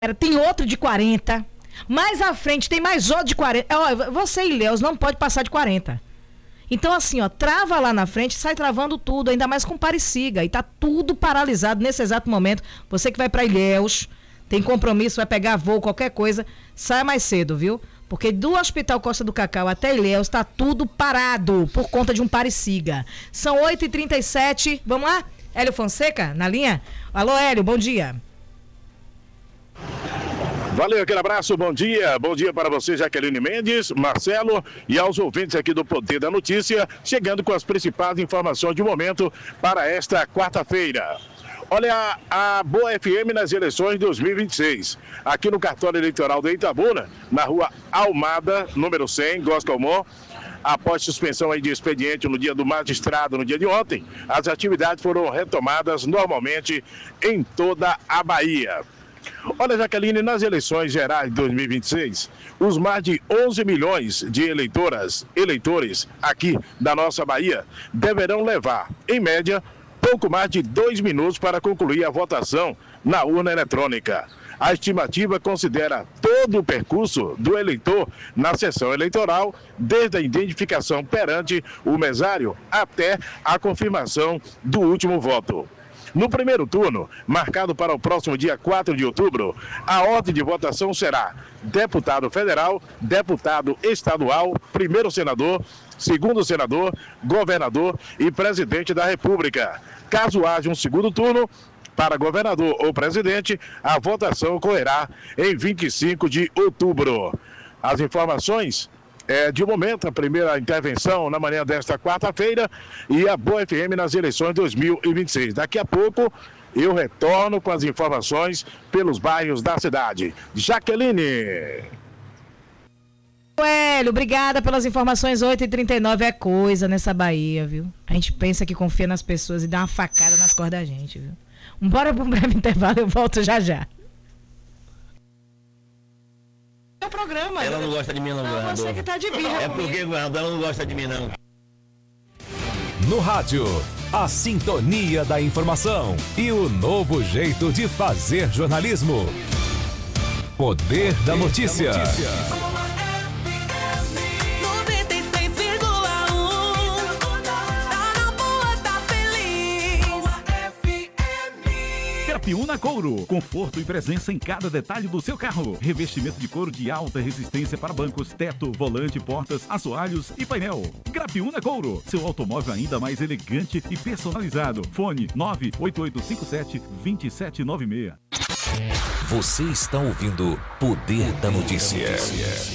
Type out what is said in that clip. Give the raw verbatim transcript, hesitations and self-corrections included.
Tem outro de quarenta. Mais à frente tem mais outro de quarenta. Ó, você e Léus não pode passar de quarenta. Então assim, ó, trava lá na frente, sai travando tudo, ainda mais com Pariciga. E tá tudo paralisado nesse exato momento. Você que vai pra Ilhéus, tem compromisso, vai pegar voo, qualquer coisa, sai mais cedo, viu? Porque do Hospital Costa do Cacau até Ilhéus tá tudo parado por conta de um Pariciga. São oito e trinta e sete. Vamos lá? Hélio Fonseca, na linha? Alô, Hélio, bom dia. Valeu, aquele abraço, bom dia, bom dia para você, Jaqueline Mendes, Marcelo e aos ouvintes aqui do Poder da Notícia, chegando com as principais informações de momento para esta quarta-feira. Olha, a Boa F M nas eleições de dois mil e vinte e seis, aqui no cartório eleitoral de Itabuna, na rua Almada, número cem, Goscalmon. Após suspensão aí de expediente no dia do magistrado, no dia de ontem, as atividades foram retomadas normalmente em toda a Bahia. Olha, Jaqueline, nas eleições gerais de dois mil e vinte e seis, os mais de onze milhões de eleitoras, eleitores aqui da nossa Bahia deverão levar, em média, pouco mais de dois minutos para concluir a votação na urna eletrônica. A estimativa considera todo o percurso do eleitor na sessão eleitoral, desde a identificação perante o mesário até a confirmação do último voto. No primeiro turno, marcado para o próximo dia quatro de outubro, a ordem de votação será deputado federal, deputado estadual, primeiro senador, segundo senador, governador e presidente da República. Caso haja um segundo turno, para governador ou presidente, a votação ocorrerá em vinte e cinco de outubro. As informações... É, de momento, a primeira intervenção na manhã desta quarta-feira e a Boa F M nas eleições de dois mil e vinte e seis. Daqui a pouco eu retorno com as informações pelos bairros da cidade. Jaqueline. Hélio, obrigada pelas informações. Oito e trinta e nove é coisa nessa Bahia, viu? A gente pensa que confia nas pessoas e dá uma facada nas costas da gente, viu? Bora para um breve intervalo, eu volto já já. É o programa. Ela não gosta de mim, não, governador. Você que tá de birra. É porque, governador, ela não gosta de mim, não. No rádio, a sintonia da informação e o novo jeito de fazer jornalismo. Poder da Notícia. Grapiúna Couro, conforto e presença em cada detalhe do seu carro. Revestimento de couro de alta resistência para bancos, teto, volante, portas, assoalhos e painel. Grapiúna Couro, seu automóvel ainda mais elegante e personalizado. Fone nove oito oito cinco sete, dois sete nove seis. Você está ouvindo Poder da Notícia.